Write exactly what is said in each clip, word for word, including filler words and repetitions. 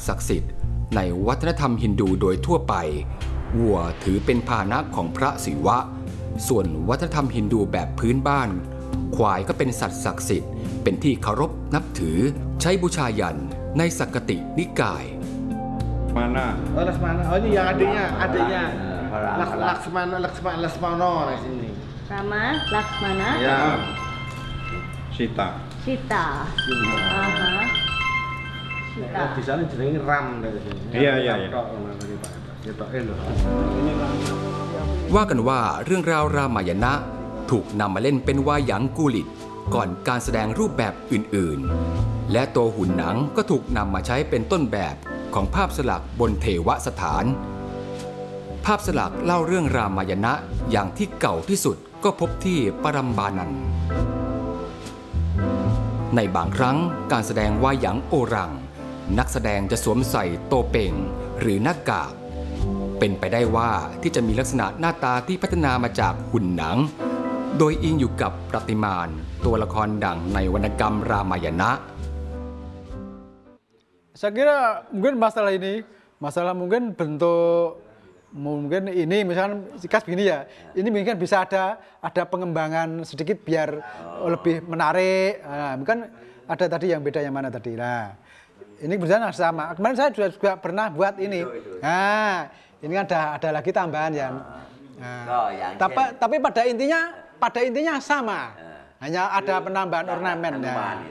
ศักดิ์สิทธิ์ในวัฒนธรรมฮินดูโดยทั่วไปวัวถือเป็นพาหนะของพระศิวะส่วนวัฒนธรรมฮินดูแบบพื้นบ้านควายก็เป็นสัตว์ศักดิ์สิทธิ์เป็นที่เคารพนับถือใช้บูชายันในสักกตินิกาย Mana? Oh, Laksmana. Oh, ini yang adanya, adanya. Laksmana, Laksmana, Laksmana di sini. Rama, Laksmana. Ya. Sita. Sita. Aha. Sita. Di sana jenenge Ram dari sini. Iya, iya, iya. ว่ากันว่าเรื่องราวรามายณะถูกนำมาเล่นเป็นวาหยังกูลิตก่อนการแสดงรูปแบบอื่นๆและตัวหุ่นหนังก็ถูกนำมาใช้เป็นต้นแบบของภาพสลักบนเทวสถานภาพสลักเล่าเรื่องรามายณะอย่างที่เก่าที่สุดก็พบที่ปรัมบานันในบางครั้งการแสดงวาหยังโอรังนักแสดงจะสวมใส่โตเป่งหรือหน้ากากเป็นไปได้ว่าที่จะมีลักษณะหน้าตาที่พัฒนามาจากหุ่นหนังโดยอิงอยู่กับประติมานตัวละครดังในวรรณกรรมรามายณะ Saya kira mungkin masalah ini, masalah mungkin bentuk mungkin ini misalnya kas begini ya, ini mungkin bisa ada ada pengembangan sedikit biar oh. lebih menarik. Nah, mungkin ada tadi yang beda yang mana tadi. Nah, ini berjalan sama. Kemarin saya juga, juga pernah buat ini. Nah, ini ada ada lagi tambahan ya. Nah, tapi tapi pada intinya pada intinya sama. Hanya ada penambahan ornamen ya.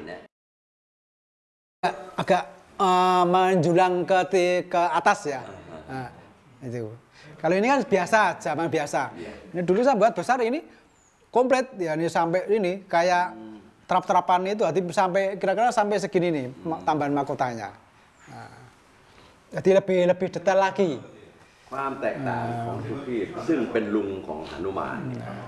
Agak Uh, menjulang ke ke atas ya, nah, itu. Kalau ini kan biasa, zaman biasa. Ini dulu saya buat besar ini komplit ya, ini sampai ini kayak terap-terapan itu, sampai kira-kira sampai segini nih tambahan mahkotanya. Nah, jadi lebih lebih detail lagi. ความแตกต่างของสุขีพซึ่งเป็นลุงของหนุมาน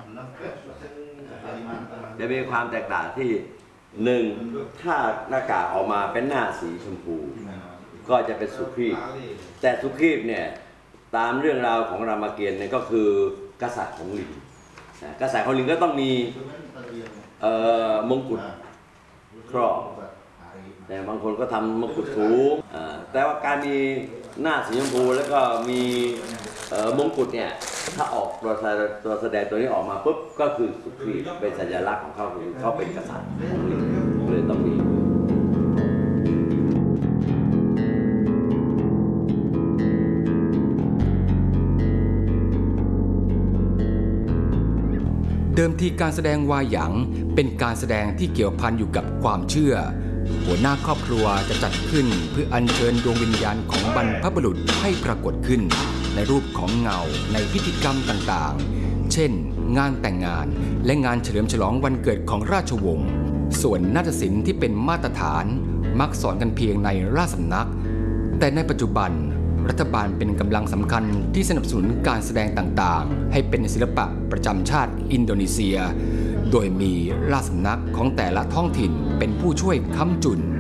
จะมีความแตกต่างที่หนึ่งถ้าหน้ากากออกมาเป็นหน้าสีชมพูก็จะเป็นสุขีพแต่สุขีพเนี่ยตามเรื่องราวของรามเกียรติ์เนี่ยก็คือกษัตริย์ของลิงกษัตริย์ของลิงก็ต้องมีมงกุฎครอบแต่บางคนก็ทำมงกุฎสูงแต่ว่าการมีหน้าสีชมพูแล้วก็มีมงกุฎเนี่ยถ้าออกตัวตัวแสดงตัวนี้ออกมาปุ๊บก็คือสุขีพเป็นสัญลักษณ์ของเขาคือเขาเป็นกษัตริย์ของลิงเลยต้องมีเดิมทีการแสดงวาหยังเป็นการแสดงที่เกี่ยวพันอยู่กับความเชื่อหัวหน้าครอบครัวจะจัดขึ้นเพื่ออัญเชิญดวงวิญญาณของบรรพบุรุษให้ปรากฏขึ้นในรูปของเงาในพิธีกรรมต่างๆเช่นงานแต่งงานและงานเฉลิมฉลองวันเกิดของราชวงศ์ส่วนนาฏศิลป์ที่เป็นมาตรฐานมักสอนกันเพียงในราชสำนักแต่ในปัจจุบันรัฐบาลเป็นกำลังสำคัญที่สนับสนุนการแสดงต่างๆให้เป็นศิลปะประจำชาติอินโดนีเซียโดยมีราชสำนักของแต่ละท้องถิ่นเป็นผู้ช่วยค้ำจุน